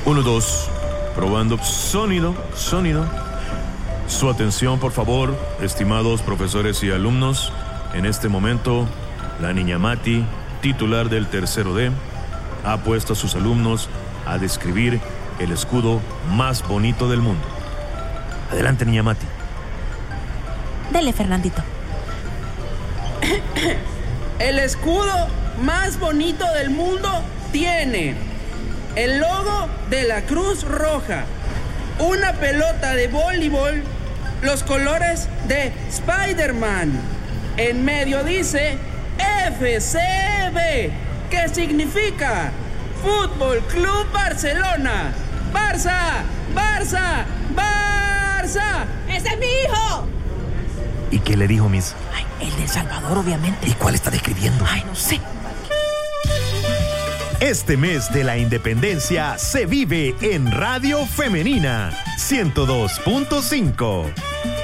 1, 2. Probando. Sonido. Su atención, por favor, estimados profesores y alumnos. En este momento, la niña Mati, titular del tercero D, ha puesto a sus alumnos a describir el escudo más bonito del mundo. Adelante, niña Mati. Dele, Fernandito. El escudo más bonito del mundo tiene el logo de la Cruz Roja, una pelota de voleibol, los colores de Spider-Man. En medio dice FCB, que significa Fútbol Club Barcelona. ¡Barça! ¡Barça! ¡Barça! ¡Ese es mi hijo! ¿Y qué le dijo, Miss? Ay, el de El Salvador, obviamente. ¿Y cuál está describiendo? Ay, no sé. Este mes de la independencia se vive en Radio Femenina 102.5.